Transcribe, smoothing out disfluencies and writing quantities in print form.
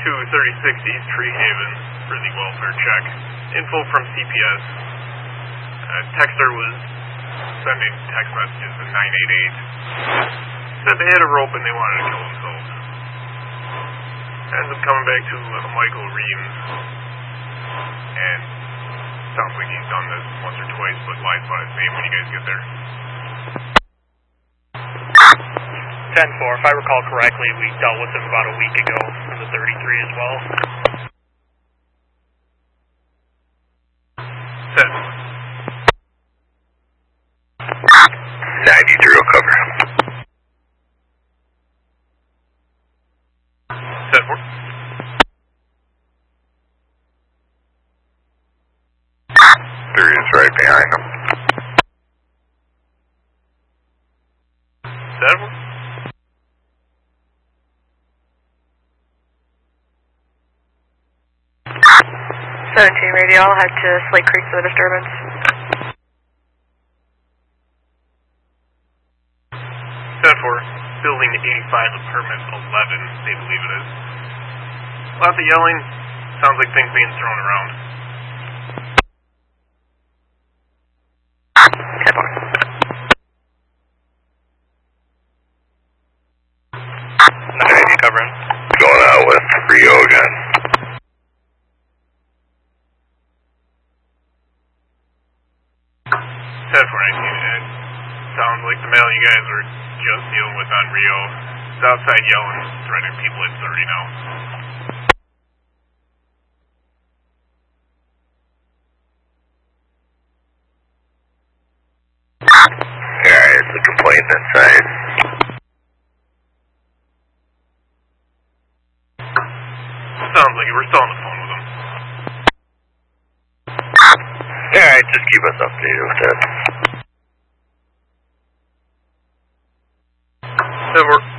236 East Tree Haven for the welfare check. Info from CPS. Texter was sending text messages at 988. Said they had a rope and they wanted to kill themselves. Ends up coming back to Michael Reams. And sounds like he's done this once or twice, but lies about his name when you guys get there. 10-4, if I recall correctly, we dealt with him about a week ago from the 33 as well. Set. 93 will cover. Set for. Three is right behind him. Set for. Radio, I'll head to Slate Creek for the disturbance. Set for building 85, apartment 11, they believe it is. Lots of yelling, sounds like things being thrown around. 90 covering. Going out with Rio again. Set for 19, it sounds like the mail you guys were just dealing with on Rio. It's outside yelling, threatening people at 30 now. Yeah, it's a complaint inside. Sounds like it. We're still on the phone with them. Alright, just keep us updated with that. So we're